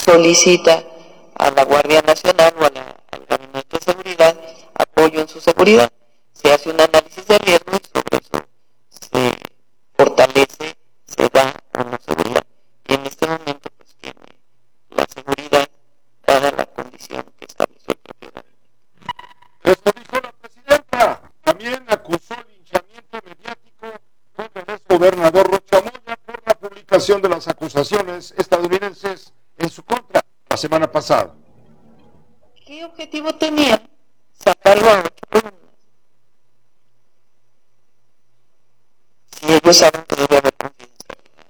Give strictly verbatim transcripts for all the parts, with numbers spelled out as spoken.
solicita a la Guardia Nacional o a la, al Gabinete de Seguridad apoyo en su seguridad. Se hace un análisis de riesgo y sobre eso se fortalece, se da o no seguridad. Y en este momento pues tiene la seguridad dada la condición que estableció el propio gabinete. Esto dijo la presidenta. También acusó linchamiento mediático contra el exgobernador Rocha Moya por la publicación de las acusaciones estadounidenses en su contra la semana pasada. ¿Qué objetivo tenía? Sacarlo a ocho columnas. Si ellos saben que debe haber confidencialidad.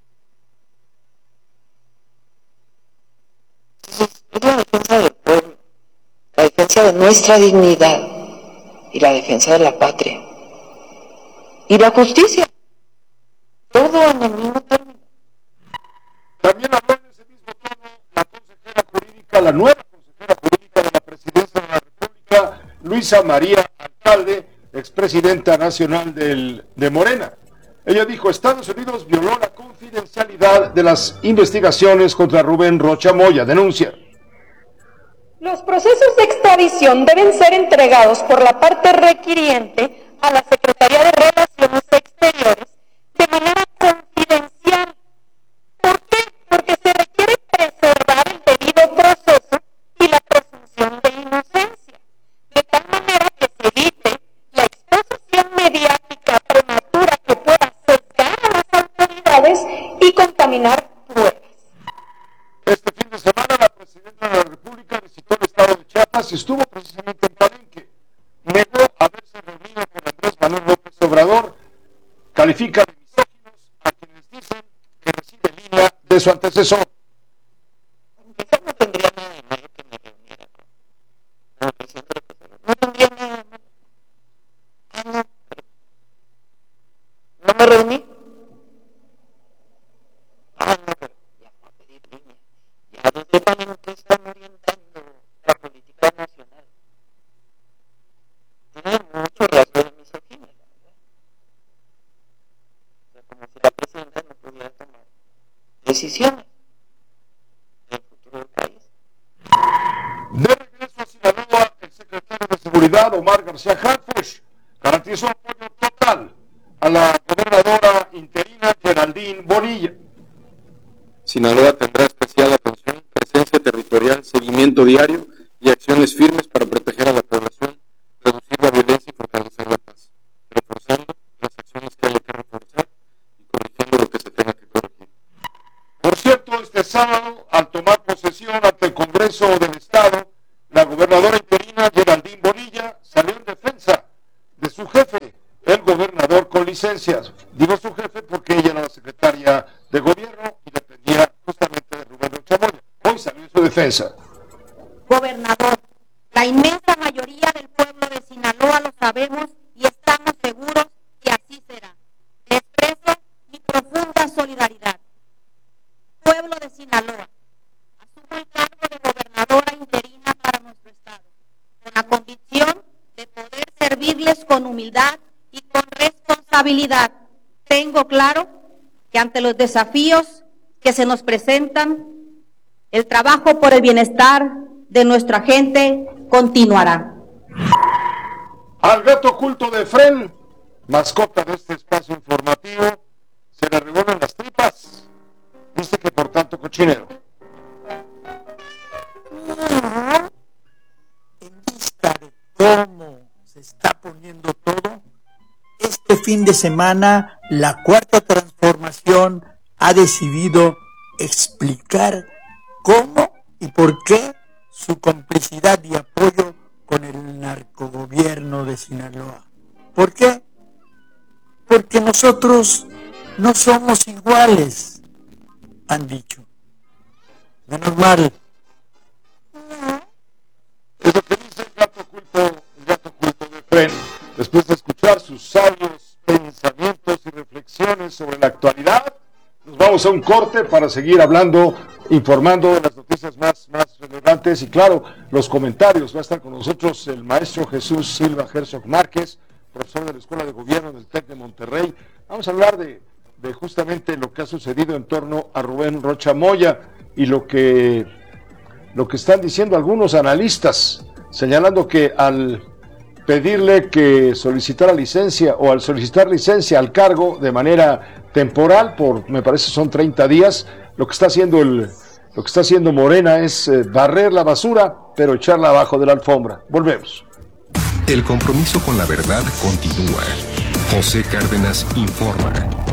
Entonces, es la defensa del pueblo, la defensa de nuestra dignidad y la defensa de la patria. Y la justicia. Todo en el mismo término. También habló en ese mismo tono la consejera jurídica, la nueva consejera jurídica de la Presidencia de la República, Luisa María Alcalde, expresidenta nacional del, de Morena. Ella dijo, Estados Unidos violó la confidencialidad de las investigaciones contra Rubén Rocha Moya. Denuncia. Los procesos de extradición deben ser entregados por la parte requiriente a la Secretaría de Relaciones Exteriores de manera confidencial. ¿Por qué? Porque se requiere preservar el debido proceso y la presunción de inocencia, de tal manera que se evite la exposición mediática prematura que pueda sesgar a las autoridades y contaminar pruebas. Este fin de semana la presidenta de la República visitó el estado de Chiapas y estuvo precisamente en Palenque. Negó haberse reunido con Andrés Manuel López Obrador. Califica de misóginos a quienes dicen que recibe línea de su antecesor. No tendría nada de malo que me reuniera con, con el presidente López Obrador. No tendría nada de malo. Ah, no, pero no me reuní. Ah, no, pero ya va a pedir línea. Ya desde Palenque están orientando la política nacional. Tiene mucho rasgo de misoginia, la verdad. O sea, como si la presidenta no pudiera tomar decisiones del futuro del país. De regreso a Sinaloa, el secretario de Seguridad, Omar García Harfuch, garantizó apoyo total a la gobernadora interina Geraldine Bonilla. Sinaloa tendrá especial atención, presencia territorial, seguimiento diario y acciones firmes para proteger a la población, reducir la violencia y fortalecer la paz, reforzando las acciones que haya que reforzar y corrigiendo lo que se tenga que corregir. Por cierto, este sábado, al tomar posesión ante el Congreso del Estado, la gobernadora interina Geraldine Bonilla salió en defensa de su jefe, el gobernador con licencias. Digo su jefe porque ella era la secretaria de gobierno y dependía justamente de Rubén Rocha Moya. Hoy salió en su defensa. Gobernador, la inmensa mayoría del pueblo de Sinaloa lo sabemos y estamos seguros que así será. Le expreso mi profunda solidaridad. Pueblo de Sinaloa, asumo el cargo de gobernadora interina para nuestro estado, con la convicción de poder servirles con humildad y con responsabilidad. Tengo claro que ante los desafíos que se nos presentan, el trabajo por el bienestar de nuestra gente continuará. Al gato oculto de Fren, mascota de este espacio informativo, se le revuelven las tripas. Dice que por tanto cochinero. En vista de cómo se está poniendo todo, este fin de semana la Cuarta Transformación ha decidido explicar cómo y por qué su complicidad y apoyo con el narcogobierno de Sinaloa. ¿Por qué? Porque nosotros no somos iguales, han dicho. Menos mal. Es lo que dice el gato oculto, el gato oculto de Fren, después de escuchar sus sabios pensamientos y reflexiones sobre la actualidad. Nos vamos a un corte para seguir hablando, informando de las noticias más, más relevantes y claro, los comentarios. Va a estar con nosotros el maestro Jesús Silva Herzog Márquez, profesor de la Escuela de Gobierno del TEC de Monterrey. Vamos a hablar de de justamente lo que ha sucedido en torno a Rubén Rocha Moya y lo que, lo que están diciendo algunos analistas, señalando que al pedirle que solicitara licencia o al solicitar licencia al cargo de manera temporal por, me parece son treinta días, lo que está haciendo el, lo que está haciendo Morena es eh, barrer la basura, pero echarla abajo de la alfombra. Volvemos. El compromiso con la verdad continúa. José Cárdenas informa.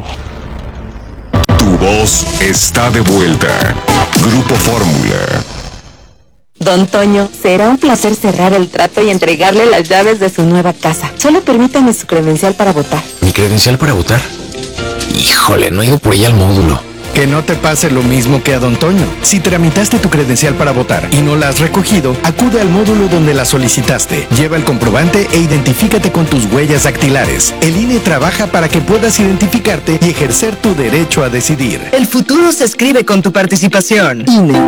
Tu voz está de vuelta. Grupo Fórmula. Don Toño, será un placer cerrar el trato y entregarle las llaves de su nueva casa. Solo permítame su credencial para votar. ¿Mi credencial para votar? Híjole, no he ido por ella al módulo. Que no te pase lo mismo que a Don Toño. Si tramitaste tu credencial para votar y no la has recogido, acude al módulo donde la solicitaste. Lleva el comprobante e identifícate con tus huellas dactilares. El I N E trabaja para que puedas identificarte y ejercer tu derecho a decidir. El futuro se escribe con tu participación. I N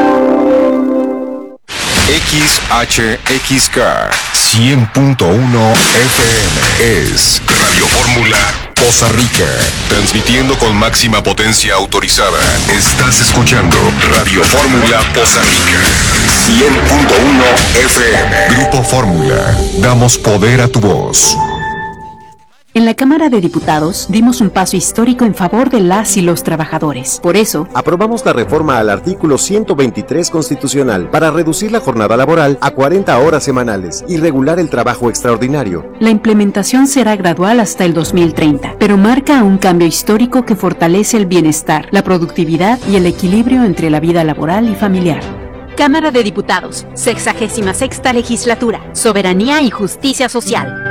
E. X H X K cien punto uno F M es Radio Fórmula Poza Rica, transmitiendo con máxima potencia autorizada. Estás escuchando Radio Fórmula Poza Rica cien punto uno F M. Grupo Fórmula, damos poder a tu voz. En la Cámara de Diputados dimos un paso histórico en favor de las y los trabajadores. Por eso, aprobamos la reforma al artículo ciento veintitrés constitucional para reducir la jornada laboral a cuarenta horas semanales y regular el trabajo extraordinario. La implementación será gradual hasta el dos mil treinta, pero marca un cambio histórico que fortalece el bienestar, la productividad y el equilibrio entre la vida laboral y familiar. Cámara de Diputados, sexagésima sexta legislatura, soberanía y justicia social.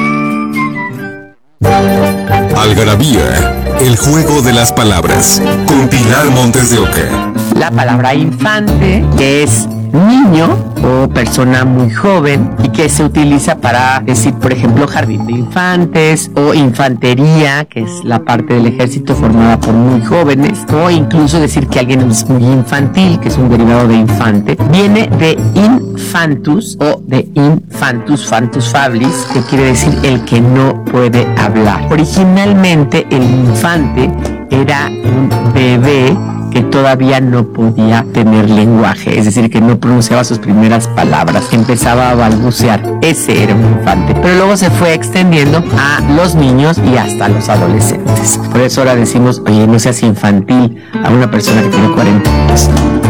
Algarabía, el juego de las palabras, con Pilar Montes de Oca. La palabra infante, que es niño o persona muy joven y que se utiliza para decir, por ejemplo, jardín de infantes o infantería, que es la parte del ejército formada por muy jóvenes, o incluso decir que alguien es muy infantil, que es un derivado de infante. Viene de infantus o de infantus, fantus fablis, que quiere decir el que no puede hablar. Originalmente el infante era un bebé que todavía no podía tener lenguaje, es decir, que no pronunciaba sus primeras palabras, que empezaba a balbucear. Ese era un infante. Pero luego se fue extendiendo a los niños y hasta a los adolescentes. Por eso ahora decimos, oye, no seas infantil a una persona que tiene cuarenta años.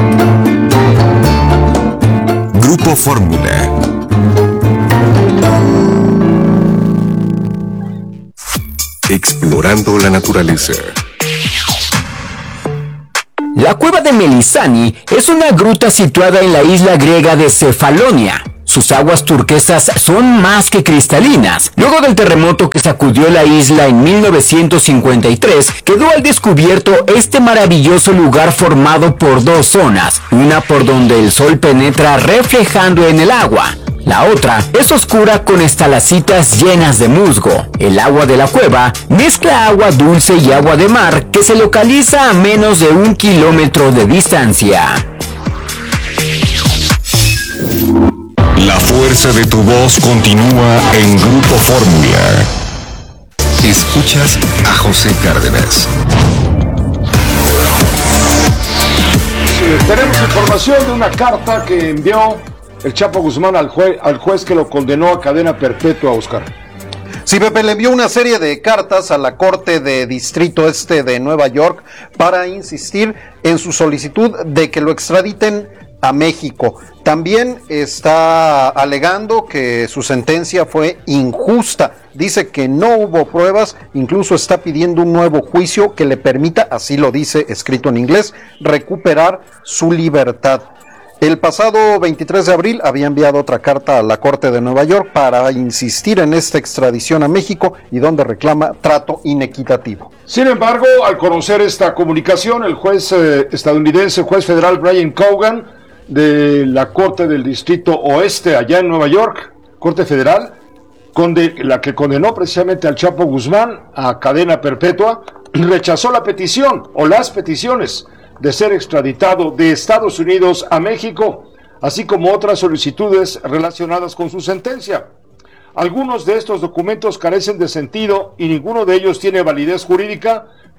Grupo Fórmula. Explorando la naturaleza. La cueva de Melisani es una gruta situada en la isla griega de Cefalonia. Sus aguas turquesas son más que cristalinas. Luego del terremoto que sacudió la isla en mil novecientos cincuenta y tres, quedó al descubierto este maravilloso lugar formado por dos zonas, una por donde el sol penetra reflejando en el agua. La otra es oscura con estalactitas llenas de musgo. El agua de la cueva mezcla agua dulce y agua de mar que se localiza a menos de un kilómetro de distancia. La fuerza de tu voz continúa en Grupo Fórmula. Escuchas a José Cárdenas. Sí, tenemos información de una carta que envió el Chapo Guzmán al, jue- al juez que lo condenó a cadena perpetua, Oscar. Sí, Pepe, le envió una serie de cartas a la Corte de Distrito Este de Nueva York para insistir en su solicitud de que lo extraditen a México. También está alegando que su sentencia fue injusta. Dice que no hubo pruebas, incluso está pidiendo un nuevo juicio que le permita, así lo dice escrito en inglés, recuperar su libertad. El pasado veintitrés de abril había enviado otra carta a la Corte de Nueva York para insistir en esta extradición a México y donde reclama trato inequitativo. Sin embargo, al conocer esta comunicación, el juez eh, estadounidense, juez federal Brian Cogan, de la Corte del Distrito Oeste, allá en Nueva York, Corte Federal, conde- la que condenó precisamente al Chapo Guzmán a cadena perpetua, rechazó la petición o las peticiones de ser extraditado de Estados Unidos a México, así como otras solicitudes relacionadas con su sentencia. Algunos de estos documentos carecen de sentido y ninguno de ellos tiene validez jurídica,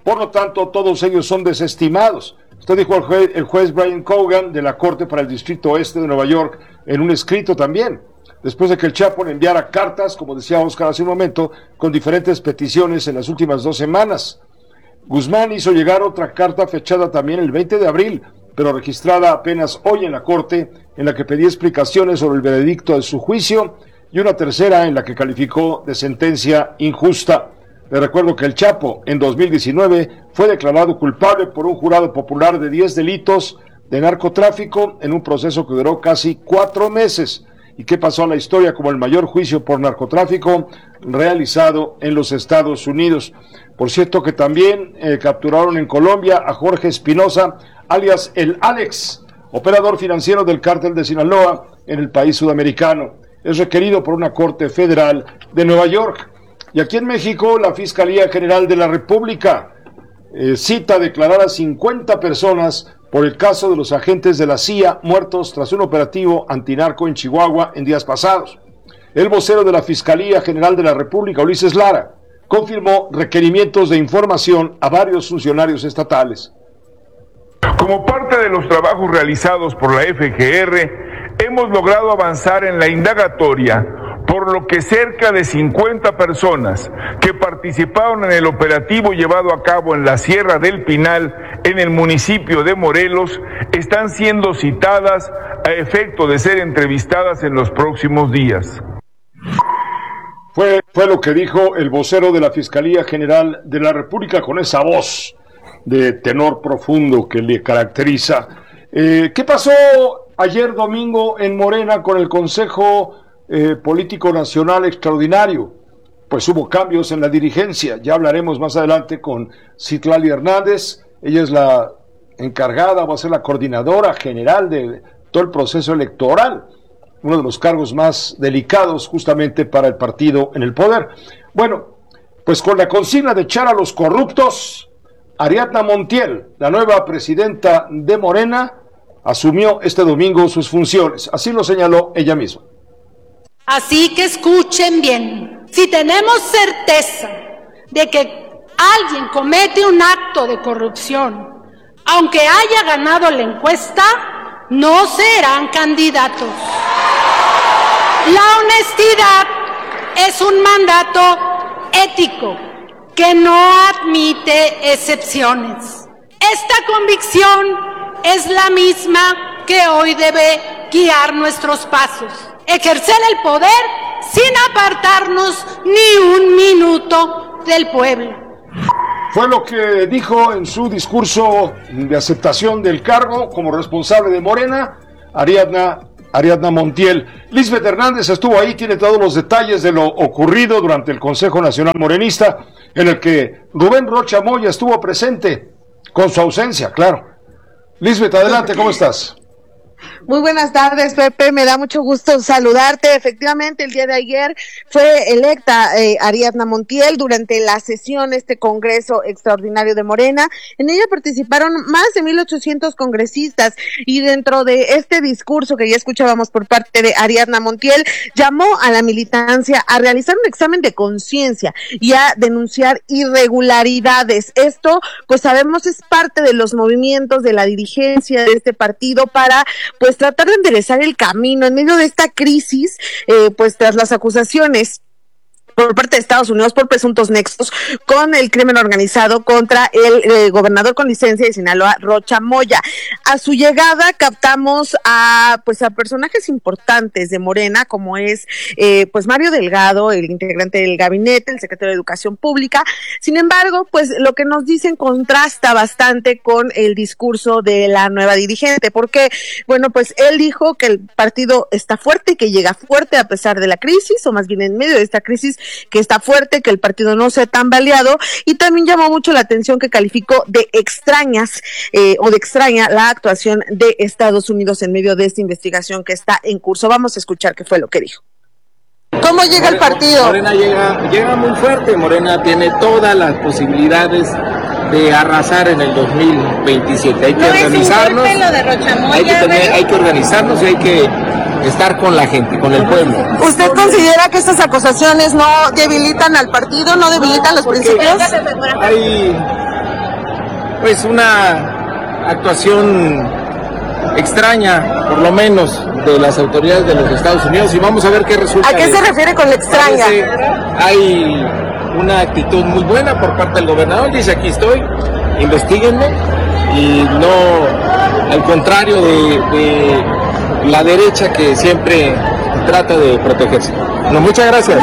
por lo tanto todos ellos son desestimados. Esto dijo el juez, el juez Brian Cogan de la Corte para el Distrito Oeste de Nueva York en un escrito también, después de que el Chapo le enviara cartas, como decía Oscar hace un momento, con diferentes peticiones en las últimas dos semanas. Guzmán hizo llegar otra carta fechada también el veinte de abril, pero registrada apenas hoy en la Corte, en la que pedía explicaciones sobre el veredicto de su juicio, y una tercera en la que calificó de sentencia injusta. Le recuerdo que el Chapo en dos mil diecinueve fue declarado culpable por un jurado popular de diez delitos de narcotráfico en un proceso que duró casi cuatro meses y que pasó a la historia como el mayor juicio por narcotráfico realizado en los Estados Unidos. Por cierto que también eh, capturaron en Colombia a Jorge Espinosa, alias el Alex, operador financiero del cártel de Sinaloa en el país sudamericano. Es requerido por una corte federal de Nueva York. Y aquí en México, la Fiscalía General de la República eh, cita a declarar a cincuenta personas por el caso de los agentes de la C I A muertos tras un operativo antinarco en Chihuahua en días pasados. El vocero de la Fiscalía General de la República, Ulises Lara, confirmó requerimientos de información a varios funcionarios estatales. Como parte de los trabajos realizados por la F G R, hemos logrado avanzar en la indagatoria, por lo que cerca de cincuenta personas que participaron en el operativo llevado a cabo en la Sierra del Pinal, en el municipio de Morelos, están siendo citadas a efecto de ser entrevistadas en los próximos días. Fue, fue lo que dijo el vocero de la Fiscalía General de la República con esa voz de tenor profundo que le caracteriza. Eh, ¿Qué pasó ayer domingo en Morena con el Consejo eh, Político Nacional Extraordinario? Pues hubo cambios en la dirigencia. Ya hablaremos más adelante con Citlali Hernández. Ella es la encargada, va a ser la coordinadora general de todo el proceso electoral, uno de los cargos más delicados justamente para el partido en el poder. Bueno, pues con la consigna de echar a los corruptos, Ariadna Montiel, la nueva presidenta de Morena, asumió este domingo sus funciones. Así lo señaló ella misma. Así que escuchen bien. Si tenemos certeza de que alguien comete un acto de corrupción, aunque haya ganado la encuesta, no serán candidatos. La honestidad es un mandato ético que no admite excepciones. Esta convicción es la misma que hoy debe guiar nuestros pasos. Ejercer el poder sin apartarnos ni un minuto del pueblo. Fue lo que dijo en su discurso de aceptación del cargo como responsable de Morena, Ariadna, Ariadna Montiel. Lisbeth Hernández estuvo ahí, tiene todos los detalles de lo ocurrido durante el Consejo Nacional Morenista, en el que Rubén Rocha Moya estuvo presente, con su ausencia, claro. Lisbeth, adelante, ¿cómo estás? Muy buenas tardes, Pepe, me da mucho gusto saludarte. Efectivamente, el día de ayer fue electa eh, Ariadna Montiel durante la sesión, este Congreso Extraordinario de Morena. En ella participaron más de mil ochocientos congresistas y dentro de este discurso que ya escuchábamos por parte de Ariadna Montiel, llamó a la militancia a realizar un examen de conciencia y a denunciar irregularidades. Esto, pues sabemos, es parte de los movimientos de la dirigencia de este partido para pues tratar de enderezar el camino en medio de esta crisis, eh, pues tras las acusaciones por parte de Estados Unidos por presuntos nexos con el crimen organizado contra el eh, gobernador con licencia de Sinaloa, Rocha Moya. A su llegada captamos a pues a personajes importantes de Morena, como es eh, pues Mario Delgado, el integrante del gabinete, el secretario de Educación Pública. Sin embargo, pues lo que nos dicen contrasta bastante con el discurso de la nueva dirigente, porque, bueno, pues él dijo que el partido está fuerte y que llega fuerte a pesar de la crisis, o más bien en medio de esta crisis, que está fuerte, que el partido no se ha tambaleado, y también llamó mucho la atención que calificó de extrañas eh, o de extraña la actuación de Estados Unidos en medio de esta investigación que está en curso. Vamos a escuchar qué fue lo que dijo. ¿Cómo llega el partido? Morena llega, llega muy fuerte. Morena tiene todas las posibilidades de arrasar en el dos mil veintisiete. Hay que organizarnos. Hay que tener, hay que organizarnos y hay que estar con la gente, con el pueblo. ¿Usted considera que estas acusaciones no debilitan al partido, no debilitan los Porque principios? Hay, pues una actuación extraña, por lo menos, de las autoridades de los Estados Unidos, y vamos a ver qué resulta. ¿A qué se refiere con la extraña? Hay una actitud muy buena por parte del gobernador, dice aquí estoy, investíguenme, y no al contrario de, de la derecha que siempre trata de protegerse. No, muchas gracias.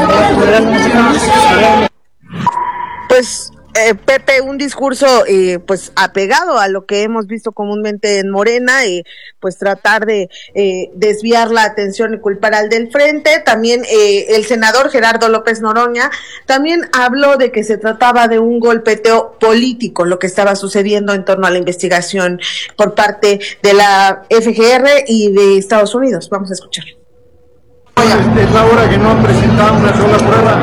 Pues Eh, Pepe, un discurso eh, pues apegado a lo que hemos visto comúnmente en Morena, y eh, pues tratar de eh, desviar la atención y culpar al del frente. También eh, el senador Gerardo López Noroña también habló de que se trataba de un golpeteo político lo que estaba sucediendo en torno a la investigación por parte de la F G R y de Estados Unidos. Vamos a escuchar. Esta es la hora que no han presentado una sola prueba.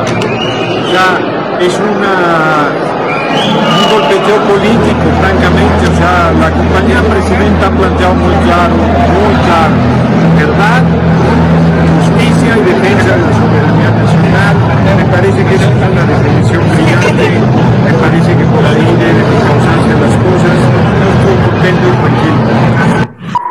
Ya es una un golpeteo político, francamente. O sea, la compañía presidenta ha planteado muy claro, muy claro, verdad, justicia y defensa de la soberanía nacional. Me parece que esa es una definición brillante, me parece que por ahí deben de causarse las cosas. No estoy contento y tranquilo.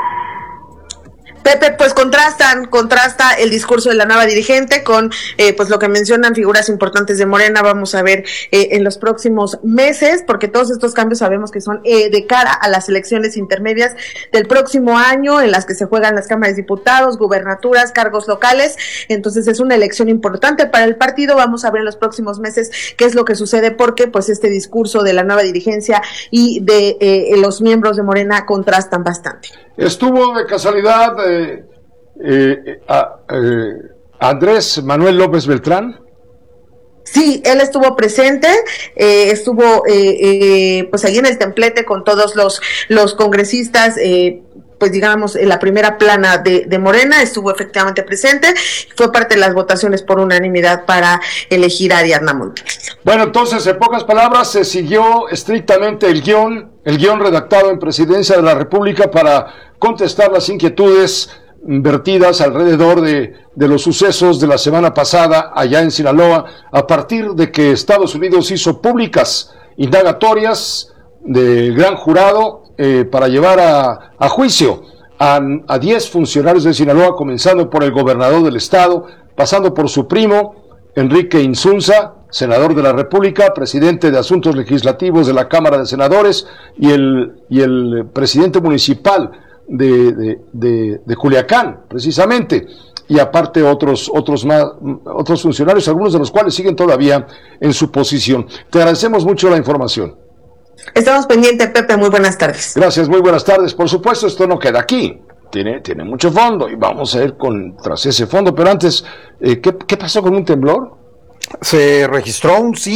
Pepe, pues contrastan, contrasta el discurso de la nueva dirigente con eh, pues lo que mencionan figuras importantes de Morena. Vamos a ver eh, en los próximos meses, porque todos estos cambios sabemos que son eh, de cara a las elecciones intermedias del próximo año, en las que se juegan las cámaras de diputados, gubernaturas, cargos locales. Entonces es una elección importante para el partido. Vamos a ver en los próximos meses qué es lo que sucede, porque pues este discurso de la nueva dirigencia y de eh, los miembros de Morena contrastan bastante. Estuvo de casualidad eh, eh, a, eh, Andrés Manuel López Beltrán. Sí, él estuvo presente, eh, estuvo eh, eh, pues allí en el templete con todos los los congresistas, eh, pues digamos en la primera plana de, de Morena, estuvo efectivamente presente, fue parte de las votaciones por unanimidad para elegir a Ariadna Montiel. Bueno, entonces, en pocas palabras, se siguió estrictamente el guión, el guión redactado en Presidencia de la República para contestar las inquietudes vertidas alrededor de, de los sucesos de la semana pasada allá en Sinaloa, a partir de que Estados Unidos hizo públicas indagatorias del gran jurado eh, para llevar a, a juicio a diez funcionarios de Sinaloa, comenzando por el gobernador del estado, pasando por su primo, Enrique Insunza, senador de la República, presidente de Asuntos Legislativos de la Cámara de Senadores, y el, y el presidente municipal de, de, de, de Culiacán, precisamente, y aparte otros, otros, más, otros funcionarios, algunos de los cuales siguen todavía en su posición. Te agradecemos mucho la información. Estamos pendientes, Pepe, muy buenas tardes. Gracias, muy buenas tardes. Por supuesto, esto no queda aquí. Tiene, tiene mucho fondo y vamos a ir con, tras ese fondo, pero antes, eh, ¿qué, ¿qué pasó con un temblor? Se registró un